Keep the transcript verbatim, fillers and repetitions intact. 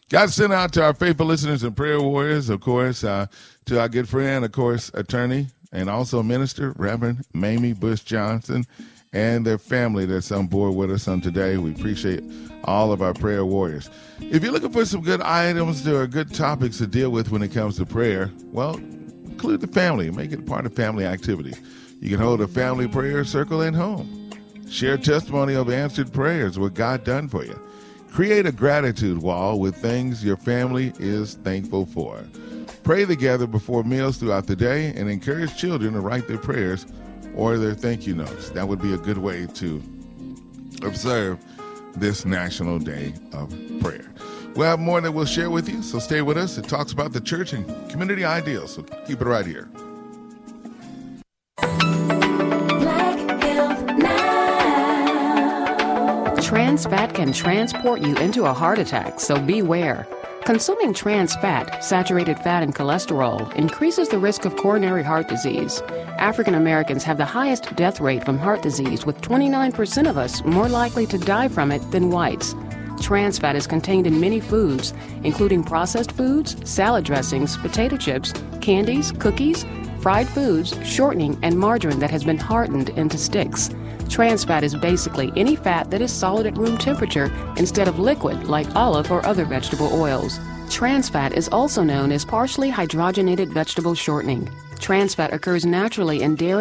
Got sent out to our faithful listeners and prayer warriors, of course, uh, to our good friend, of course, attorney and also minister, Reverend Mamie Bush Johnson, and their family that's on board with us on today. We appreciate all of our prayer warriors. If you're looking for some good items, there are good topics to deal with when it comes to prayer, well, include the family. Make it part of family activity. You can hold a family prayer circle at home. Share testimony of answered prayers, what God done for you. Create a gratitude wall with things your family is thankful for. Pray together before meals throughout the day and encourage children to write their prayers or their thank you notes. That would be a good way to observe this National Day of Prayer. We'll have more that we'll share with you, so stay with us. It talks about the church and community ideals, so keep it right here. Trans fat can transport you into a heart attack, so beware. Consuming trans fat, saturated fat, and cholesterol increases the risk of coronary heart disease. African Americans have the highest death rate from heart disease, with twenty-nine percent of us more likely to die from it than whites. Trans fat is contained in many foods, including processed foods, salad dressings, potato chips, candies, cookies, fried foods, shortening, and margarine that has been hardened into sticks. Trans fat is basically any fat that is solid at room temperature instead of liquid like olive or other vegetable oils. Trans fat is also known as partially hydrogenated vegetable shortening. Trans fat occurs naturally in dairy